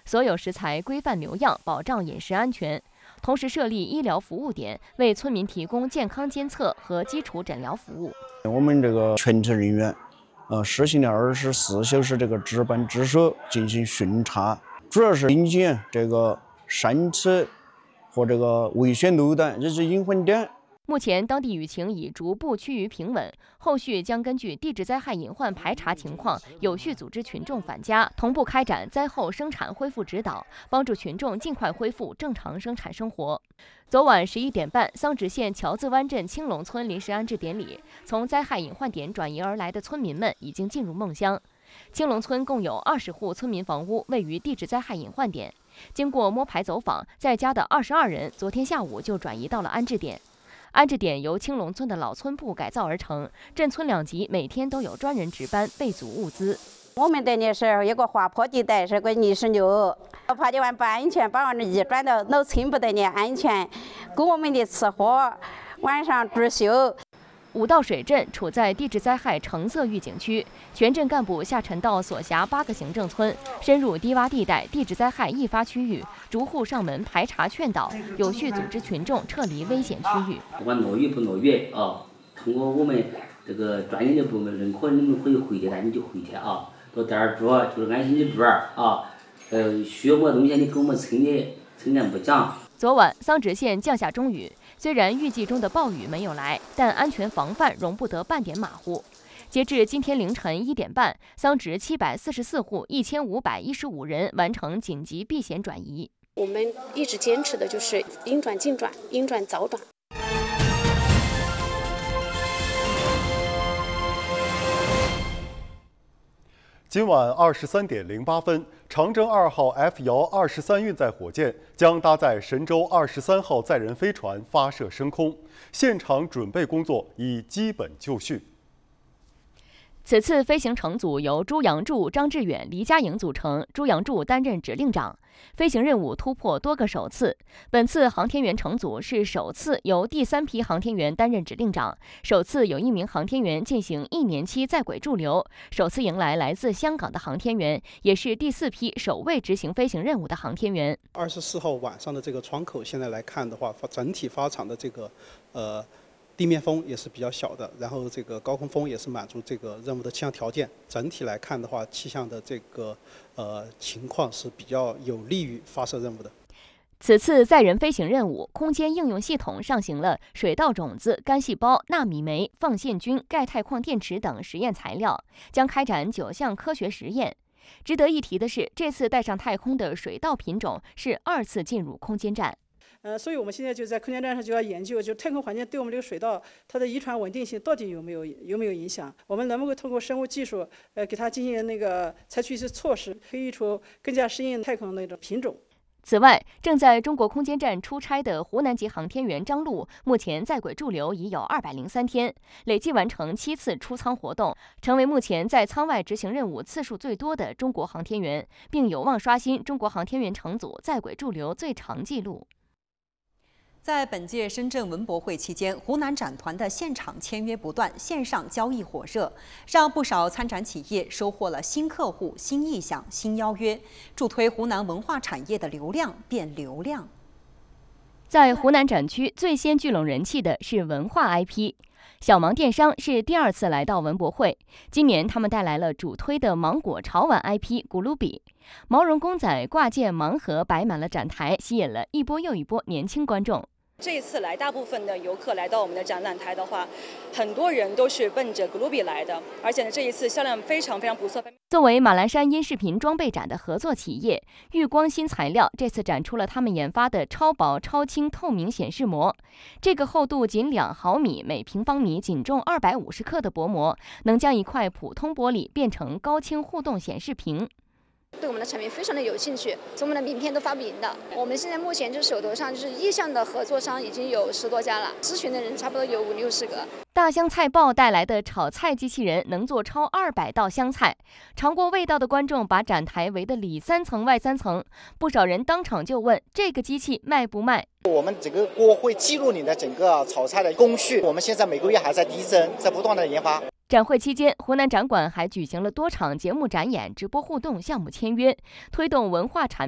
所有食材规范留样，保障饮食安全。同时设立医疗服务点，为村民提供健康监测和基础诊疗服务。 我们这个全程人员，实行了24小时这个值班值守进行巡查，主要是临检这个山体和这个危险路段以及隐患点。 目前当地雨情已逐步趋于平稳，后续将根据地质灾害隐患排查情况，有序组织群众返家，同步开展灾后生产恢复指导，帮助群众尽快恢复正常生产生活。昨晚11点半，桑植县乔子湾镇青龙村临时安置点里，从灾害隐患点转移而来的村民们已经进入梦乡。青龙村共有20户村民房屋位于地质灾害隐患点，经过摸排走访，在家的22人昨天下午就转移到了安置点。安置点由青龙村的老村部改造而成，镇村2级每天都有专人值班备足物资。 我们这里是一个滑坡地带，是个泥石流，怕地湾不安全，把我们移转到老村部的呢安全，供我们的吃喝，晚上住宿。 五道水镇处在地质灾害橙色预警区，全镇干部下沉到所辖8个行政村，深入低洼地带地质灾害易发区域，逐户上门排查劝导，有序组织群众撤离危险区域。 不管落雨不落雨啊，通过我们这个专业的部门认可，你们可以回去，那你就回去啊，到这儿住就是安心的住啊。需要么东西你给我们村不讲。 昨晚桑植县降下中雨，虽然预计中的暴雨没有来，但安全防范容不得半点马虎。截至今天凌晨1点半，桑植744户1515人完成紧急避险转移。 我们一直坚持的就是应转尽转，应转早转。 今晚23点08分，长征2号 F-23运载火箭将搭载神舟23号载人飞船发射升空，现场准备工作已基本就绪。 此次飞行乘组由朱阳柱、张志远、黎家颖组成，朱阳柱担任指令长。飞行任务突破多个首次，本次航天员乘组是首次由第3批航天员担任指令长，首次有1名航天员进行1年期在轨驻留，首次迎来来自香港的航天员，也是第4批首位执行飞行任务的航天员。 24号晚上的这个窗口，现在来看的话，整体发场的这个地面风也是比较小的，然后这个高空风也是满足这个任务的气象条件。整体来看的话，气象的这个情况是比较有利于发射任务的。 此次载人飞行任务，空间应用系统上行了水稻种子、干细胞、纳米酶、放线菌、钙钛矿电池等实验材料，将开展9项科学实验。值得一提的是，这次带上太空的水稻品种是2次进入空间站。 所以我们现在就在空间站上就要研究，就太空环境对我们这个水稻它的遗传稳定性到底有没有影响？我们能不能通过生物技术，给它进行采取一些措施，培育出更加适应太空那种品种。 此外，正在中国空间站出差的湖南籍航天员张璐，目前在轨驻留已有203天，累计完成7次出舱活动，成为目前在舱外执行任务次数最多的中国航天员，并有望刷新中国航天员乘组在轨驻留最长纪录。 在本届深圳文博会期间，湖南展团的现场签约不断，线上交易火热，让不少参展企业收获了新客户、新意向、新邀约，助推湖南文化产业的流量变流量。 在湖南展区最先聚拢人气的是文化 IP。小芒电商是第2次来到文博会，今年他们带来了主推的芒果潮玩 IP 咕噜比，毛绒公仔、挂件、盲盒摆满了展台，吸引了一波又一波年轻观众。 这一次来，大部分的游客来到我们的展览台的话，很多人都是奔着 Globy 来的，而且呢，这一次销量非常不错。 作为马栏山音视频装备展的合作企业，玉光新材料这次展出了他们研发的超薄、超轻、透明显示膜。这个厚度仅2毫米，每平方米仅重250克的薄膜，能将一块普通玻璃变成高清互动显示屏。 对我们的产品非常的有兴趣，所以我们的名片都发不赢的。我们现在目前手头上意向的合作商已经有10多家了，咨询的人差不多有50-60个。 大香菜爆带来的炒菜机器人能做超200道香菜，尝过味道的观众把展台围得里3层外3层，不少人当场就问这个机器卖不卖。 我们整个锅会记录你的整个炒菜的工序，我们现在每个月还在递增，在不断的研发。 展会期间，湖南展馆还举行了多场节目展演、直播互动项目签约，推动文化产